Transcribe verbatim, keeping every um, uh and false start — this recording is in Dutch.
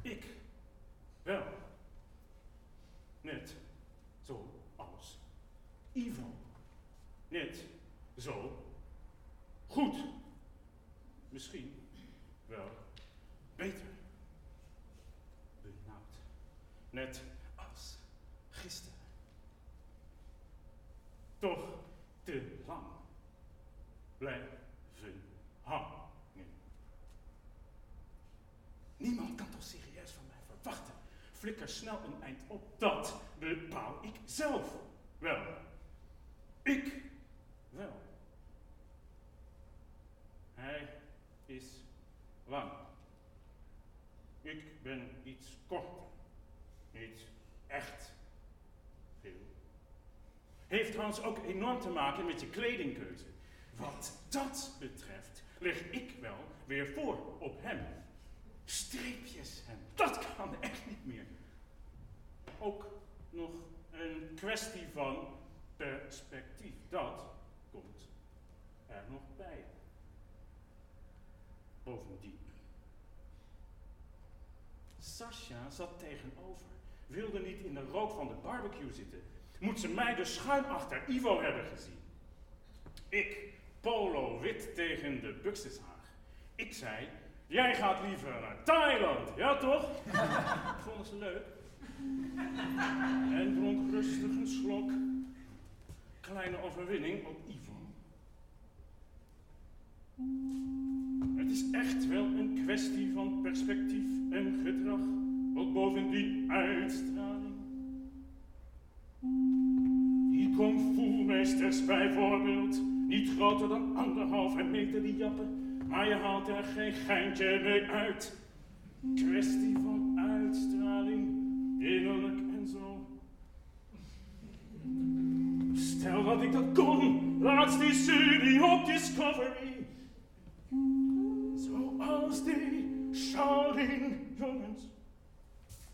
ik wel. Net zo als Ivo. Net zo goed. Misschien wel beter. Benauwd. Net als gisteren. Toch te lang blijven hangen. Niemand kan toch serieus van mij verwachten. Flikker snel een eind op. Dat bepaal ik zelf wel. Ik wel. Hij is lang. Ik ben iets korter. Niet echt veel. Heeft trouwens ook enorm te maken met je kledingkeuze. Wat dat betreft leg ik wel weer voor op hem. Streepjes hem, dat kan echt niet meer. Ook nog een kwestie van perspectief. Dat komt er nog bij. Bovendien. Sascha zat tegenover. Wilde niet in de rook van de barbecue zitten. Moet ze mij dus schuin achter Ivo hebben gezien. Ik, polo wit tegen de Buxushaag. Ik zei, jij gaat liever naar Thailand, ja toch? Vonden ze leuk. En dronk rustig een slok. Kleine overwinning op Ivo. Het is echt wel een kwestie van perspectief en gedrag. Ook bovendien uitstraling. Die kung fu meesters bijvoorbeeld. Niet groter dan anderhalve meter die jappen. Maar je haalt er geen geintje mee uit. Kwestie van uitstraling, innerlijk en zo. Stel dat ik dat kon, laatst die serie op Discovery. Zoals die Shaolin jongens.